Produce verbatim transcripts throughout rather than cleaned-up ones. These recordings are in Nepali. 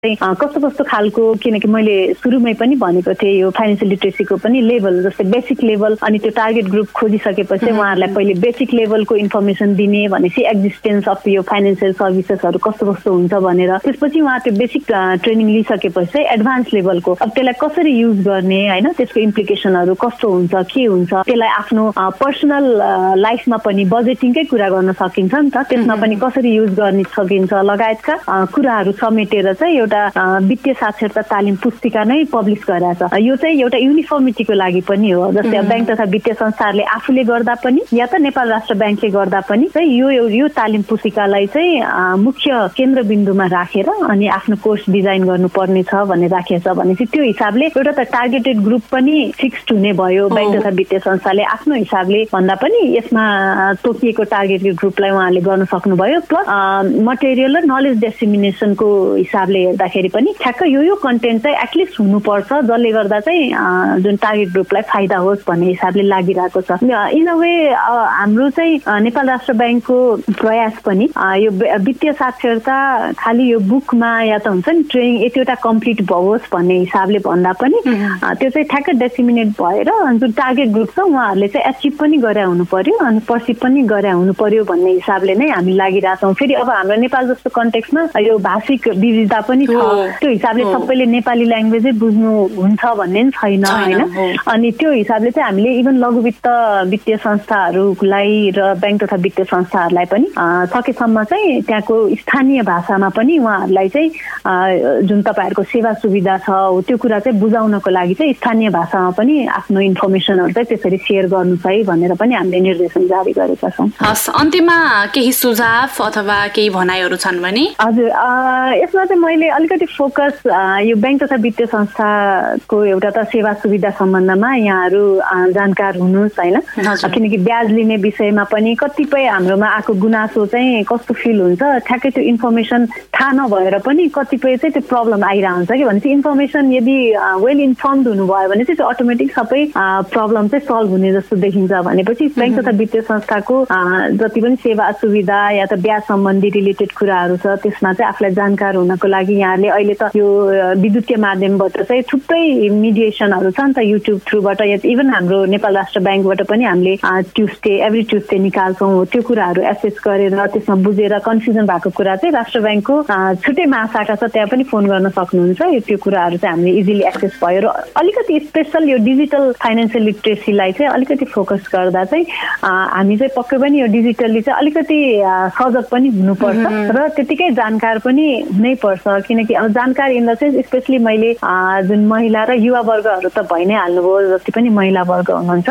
कस्तो कस्तो खालको किनकि मैले सुरुमै पनि भनेको थिएँ यो फाइनेन्सियल लिटरेसीको पनि लेभल जस्तै बेसिक लेभल अनि त्यो टार्गेट ग्रुप खोजिसकेपछि उहाँहरूलाई पहिले बेसिक लेभलको इन्फर्मेसन दिने भनेपछि एक्जिस्टेन्स अफ यो फाइनेन्सियल सर्भिसेसहरू कस्तो कस्तो हुन्छ भनेर त्यसपछि उहाँ त्यो बेसिक ट्रेनिङ लिइसकेपछि एडभान्स लेभलको अब त्यसलाई कसरी युज गर्ने होइन त्यसको इम्प्लिकेसनहरू कस्तो हुन्छ के हुन्छ त्यसलाई आफ्नो पर्सनल लाइफमा पनि बजेटिङकै कुरा गर्न सकिन्छ नि त त्यसमा पनि कसरी युज गर्न सकिन्छ लगायतका कुराहरू समेटेर चाहिँ एउटा वित्तीय साक्षरता तालिम पुस्तिका नै पब्लिस गरेको छ। यो चाहिँ एउटा युनिफर्मिटीको लागि पनि हो जस्तै ब्याङ्क तथा वित्तीय संस्थाहरूले आफूले गर्दा पनि या त नेपाल राष्ट्र ब्याङ्कले गर्दा पनि चाहिँ यो यो तालिम पुस्तिकालाई चाहिँ मुख्य केन्द्रबिन्दुमा राखेर अनि आफ्नो कोर्स डिजाइन गर्नुपर्ने छ भन्ने राखेको छ भनेपछि त्यो हिसाबले एउटा त टार्गेटेड ग्रुप पनि फिक्स्ड हुने भयो ब्याङ्क तथा वित्तीय संस्थाले आफ्नो हिसाबले भन्दा पनि यसमा तोकिएको टार्गेटेड ग्रुपलाई उहाँले गर्न सक्नुभयो प्लस मटेरियल र नलेज डिसेमिनेसनको हिसाबले हेर्दाखेरि पनि ठ्याक्क यो यो कन्टेन्ट चाहिँ एटलिस्ट हुनुपर्छ जसले गर्दा चाहिँ जुन टार्गेट ग्रुपलाई फाइदा होस् भन्ने हिसाबले लागिरहेको छ। इन अ वे हाम्रो चाहिँ नेपाल राष्ट्र ब्याङ्कको प्रयास पनि यो वित्तीय साक्षरता खालि यो बुकमा या त हुन्छ नि ट्रेनिङ यतिवटा कम्प्लिट होस् भन्ने हिसाबले भन्दा पनि त्यो चाहिँ ठ्याक्क डेसिमिनेट भएर जुन टार्गेट ग्रुप छ उहाँहरूले चाहिँ एचिभ पनि गरे हुनु पर्यो अनि पर्सिभ पनि गरे हुनु पर्यो भन्ने हिसाबले नै हामी लागिरहेछौँ। फेरि अब हाम्रो नेपाल जस्तो कन्टेक्स्टमा यो भाषिक विविधता पनि छ त्यो हिसाबले सबैले नेपाली ल्याङ्ग्वेजै बुझ्नु हुन्छ भन्ने पनि छैन होइन अनि त्यो हिसाबले चाहिँ हामीले इभन लघुवित्त वित्तीय संस्थाहरूलाई र ब्याङ्क तथा वित्तीय संस्थाहरूलाई पनि सकेसम्म चाहिँ त्यहाँको स्थानीय भाषामा पनि उहाँहरूलाई चाहिँ जुन तपाईँहरूको सेवा सुविधा छ त्यो कुरा चाहिँ बुझाउनको लागि चाहिँ स्थानीय भाषामा पनि आफ्नो इन्फर्मेसनहरू चाहिँ त्यसरी सेयर गर्नु छ है भनेर पनि हामीले निर्देशन जारी गरेका छौँ। हस्, अन्त्यमा केही सुझाव अथवा केही भनाइहरू छन् भने? हजुर, यसमा चाहिँ मैले अलिकति फोकस यो ब्याङ्क तथा वित्तीय संस्थाको एउटा त सेवा सुविधा सम्बन्धमा यहाँहरू जानकार हुनुहोस् होइन किनकि ब्याज लिने विषयमा पनि कतिपय हाम्रोमा आएको गुनासो चाहिँ कस्तो फिल हुन्छ ठ्याक्कै त्यो इन्फर्मेसन थाहा नभएर पनि कतिपय चाहिँ त्यो प्रब्लम आइरहेको हुन्छ कि भनेपछि इन्फर्मेसन यदि वेल इन्फर्मड हुनुभयो भने चाहिँ त्यो अटोमेटिक सबै प्रब्लम चाहिँ सल्भ हुने जस्तो देखिन्छ भनेपछि ब्याङ्क तथा वित्तीय संस्थाको जति पनि सेवा सुविधा या त ब्याज सम्बन्धी रिलेटेड कुराहरू छ त्यसमा चाहिँ आफूलाई जानकार हुनको लागि यहाँले अहिले त यो विद्युतीय माध्यमबाट चाहिँ थुप्रै मिडिएसनहरू छ नि त युट्युब थ्रुबाट या इभन हाम्रो नेपाल राष्ट्र ब्याङ्कबाट पनि हामीले ट्युसडे एभ्री ट्युसडे निकाल्छौँ त्यो कुराहरू एसेस गरेर त्यसमा बुझेर कन्फ्युजन भएको कुरा चाहिँ राष्ट्र ब्याङ्कको छुट्टै महाशाखा छ त्यहाँ पनि फोन गर्न सक्नुहुन्छ। यो त्यो कुराहरू चाहिँ हामीले इजिली एक्सेस भयो र अलिकति स्पेसल यो डिजिटल फाइनेन्सियल लिटरेसीलाई चाहिँ अलिकति फोकस गर्दा चाहिँ हामी चाहिँ पक्कै पनि यो डिजिटल्ली चाहिँ अलिकति सजग पनि हुनुपर्छ र त्यतिकै जानकार पनि हुनै पर्छ किनकि अब जानकार इन द सेन्स स्पेसली मैले जुन महिला र युवा वर्गहरू त भइ नै हाल्नुभयो जति पनि महिला वर्ग हुनुहुन्छ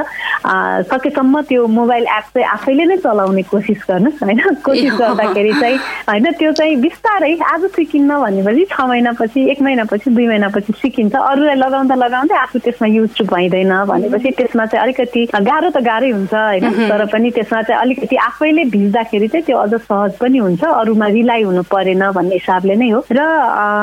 सकेसम्म त्यो मोबाइल एप चाहिँ आफैले नै चलाउने कोसिस गर्नुहोस् होइन कोसिस गर्दाखेरि चाहिँ होइन त्यो चाहिँ बिस्तारै आज सिकिन्न भनेपछि छ महिनापछि एक महिनापछि दुई महिनापछि सिकिन्छ अरूलाई लगाउँदा लगाउँदै आफू त्यसमा युज टु भइँदैन भनेपछि त्यसमा चाहिँ अलिकति गाह्रो त गाह्रै हुन्छ होइन तर पनि त्यसमा चाहिँ अलिकति आफैले भिज्दाखेरि चाहिँ त्यो अझ सहज पनि हुन्छ अरूमा रिलाइ हुनु परेन भन्ने हिसाबले नै हो। र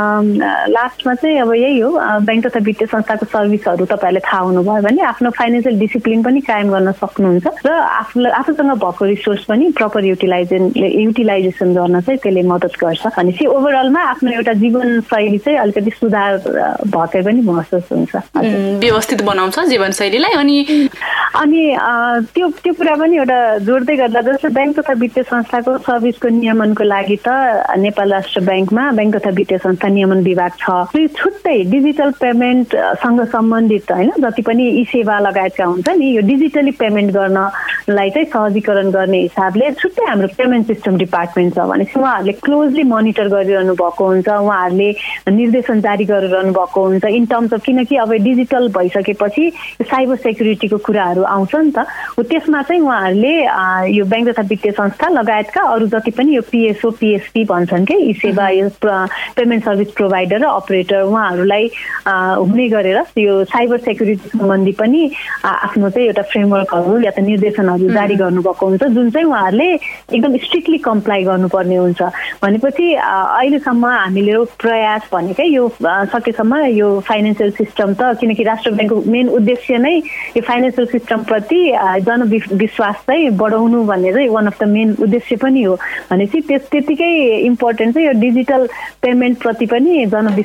लास्टमा चाहिँ अब यही हो ब्याङ्क तथा वित्तीय संस्थाको सर्भिसहरू तपाईँहरूले थाहा हुनुभयो भने आफ्नो फाइनेन्सियल डिसिप्लिन पनि कायम गर्न सक्नुहुन्छ र आफूलाई आफूसँग भएको रिसोर्स पनि प्रपर युटिलाइजेसन युटिलाइजेसन गर्न चाहिँ त्यसले मद्दत गर्छ भनेपछि ओभरअलमा आफ्नो एउटा जीवनशैली चाहिँ अलिकति सुधार भएकै पनि महसुस हुन्छ व्यवस्थित बनाउँछ जीवनशैलीलाई अनि अनि त्यो त्यो कुरा पनि एउटा जोड्दै गर्दा जस्तो ब्याङ्क तथा वित्तीय संस्थाको सर्भिसको नियमनको लागि त नेपाल राष्ट्र ब्याङ्कमा ब्याङ्क तथा वित्तीय संस्था नियमन विभाग छ त्यो छुट्टै डिजिटल पेमेन्टसँग सम्बन्धित होइन जति पनि ई सेवा लगायतका हुन्छ नि यो डिजिटली पेमेन्ट गर्नलाई चाहिँ सहजीकरण गर्ने हिसाबले छुट्टै हाम्रो पेमेन्ट सिस्टम डिपार्टमेन्ट छ भनेपछि उहाँहरूले क्लोजली मोनिटर गरिरहनु भएको हुन्छ उहाँहरूले निर्देशन जारी गरिरहनु भएको हुन्छ इन टर्म्स अफ किनकि अब डिजिटल भइसकेपछि साइबर सेक्युरिटीको कुराहरू आउँछ नि त त्यसमा चाहिँ उहाँहरूले यो ब्याङ्क तथा वित्तीय संस्था लगायतका अरू जति पनि यो पिएसओ पिएसपी भन्छन् कि यी सेवा यो पेमेन्ट सर्भिस प्रोभाइडर र अपरेटर उहाँहरूलाई हुने गरेर यो साइबर सेक्युरिटी सम्बन्धी पनि आफ्नो चाहिँ एउटा फ्रेमवर्कहरू या त निर्देशनहरू जारी गर्नुभएको हुन्छ जुन चाहिँ उहाँहरूले एकदम स्ट्रिक्टली कम्प्लाई गर्नुपर्ने हुन्छ भनेपछि अहिलेसम्म हामीले प्रयास भनेकै यो सकेसम्म यो फाइनेन्सियल सिस्टम त किनकि राष्ट्र ब्याङ्कको मेन उद्देश्य नै यो फाइनेन्सियल सिस्टमप्रति जनविश्वास चाहिँ बढाउनु भन्ने चाहिँ वान अफ द मेन उद्देश्य पनि हो भनेपछि त्यस त्यतिकै इम्पोर्टेन्ट चाहिँ यो डिजिटल पेमेन्ट प्रति पनि